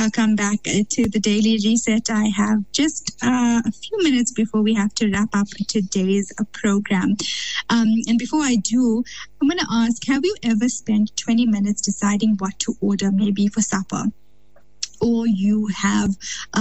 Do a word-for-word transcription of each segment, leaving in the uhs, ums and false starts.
Welcome back to the Daily Reset. I have just uh, a few minutes before we have to wrap up today's uh, program. Um, and before I do, I'm going to ask, have you ever spent twenty minutes deciding what to order, maybe for supper? Or you have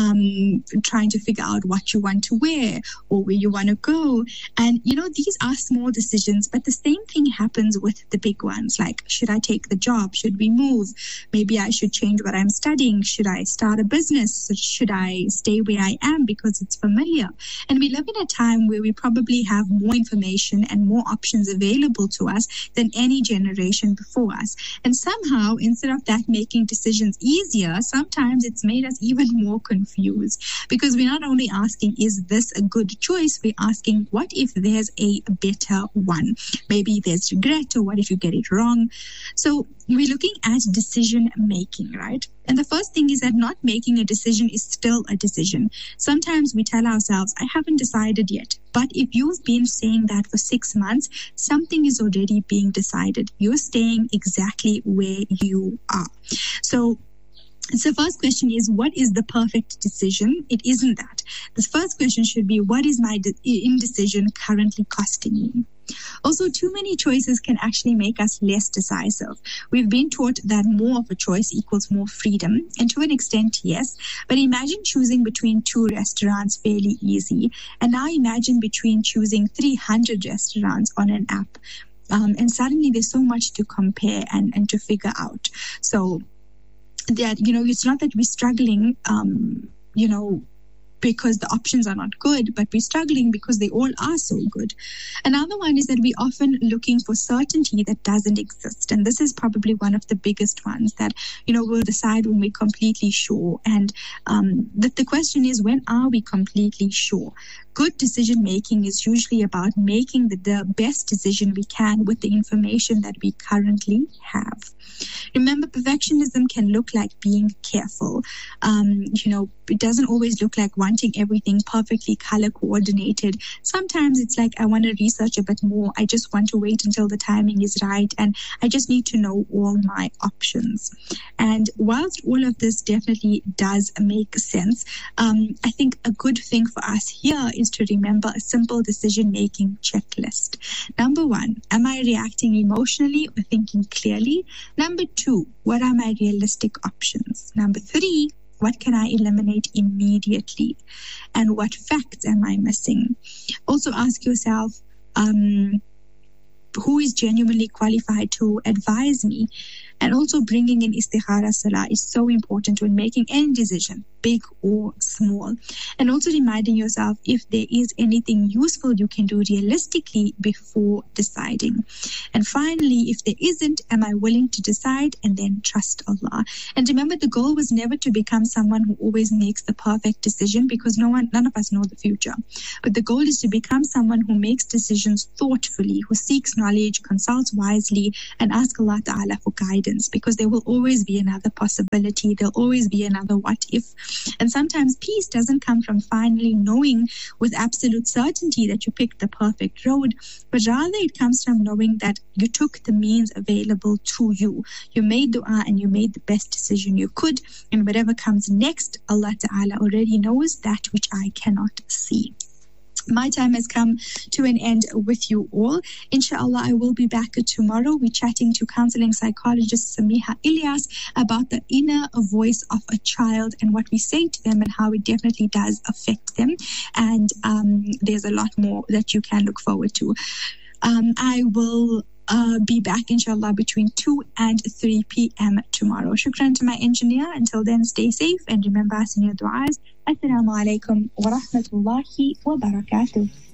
um, trying to figure out what you want to wear or where you want to go. And, you know, these are small decisions, but the same thing happens with the big ones. Like, should I take the job? Should we move? Maybe I should change what I'm studying. Should I start a business? Should I stay where I am because it's familiar? And we live in a time where we probably have more information and more options available to us than any generation before us. And somehow, instead of that making decisions easier, sometimes it's made us even more confused, because we're not only asking, is this a good choice? We're asking, what if there's a better one? Maybe there's regret, or what if you get it wrong? So we're looking at decision making, right? And the first thing is that not making a decision is still a decision. Sometimes we tell ourselves, I haven't decided yet. But if you've been saying that for six months, something is already being decided. You're staying exactly where you are. So So the first question is, what is the perfect decision? It isn't that. The first question should be, what is my de- indecision currently costing me? Also, too many choices can actually make us less decisive. We've been taught that more of a choice equals more freedom, and to an extent, yes. But imagine choosing between two restaurants fairly easy. And now imagine between choosing three hundred restaurants on an app. Um, and suddenly there's so much to compare and, and to figure out. So that, you know, it's not that we're struggling, um, you know, because the options are not good, but we're struggling because they all are so good. Another one is that we're often looking for certainty that doesn't exist. And this is probably one of the biggest ones that, you know, we'll decide when we're completely sure. And um, the, the question is, when are we completely sure? Good decision making is usually about making the, the best decision we can with the information that we currently have. Remember, perfectionism can look like being careful. Um, you know, it doesn't always look like wanting everything perfectly color coordinated. Sometimes it's like, I want to research a bit more. I just want to wait until the timing is right. And I just need to know all my options. And whilst all of this definitely does make sense, um, I think a good thing for us here is to remember a simple decision-making checklist. Number one, am I reacting emotionally or thinking clearly? Number two, what are my realistic options? Number three, what can I eliminate immediately? And what facts am I missing? Also ask yourself, um, who is genuinely qualified to advise me? And also bringing in istikhara salah is so important when making any decision, big or small. And also reminding yourself if there is anything useful you can do realistically before deciding. And finally, if there isn't, am I willing to decide and then trust Allah? And remember, the goal was never to become someone who always makes the perfect decision, because no one, none of us know the future. But the goal is to become someone who makes decisions thoughtfully, who seeks knowledge, consults wisely, and asks Allah Ta'ala for guidance, because there will always be another possibility. There'll always be another what if. And sometimes peace doesn't come from finally knowing with absolute certainty that you picked the perfect road, but rather it comes from knowing that you took the means available to you. You made dua and you made the best decision you could. And whatever comes next, Allah Ta'ala already knows that which I cannot see. My time has come to an end with you all. Inshallah, I will be back tomorrow. We're chatting to counseling psychologist Samiha Ilyas about the inner voice of a child and what we say to them and how it definitely does affect them. And um, there's a lot more that you can look forward to. Um, I will uh, be back, inshallah, between two and three p.m. tomorrow. Shukran to my engineer. Until then, stay safe and remember us in your du'as. Assalamu alaikum wa rahmatullahi wa barakatuh.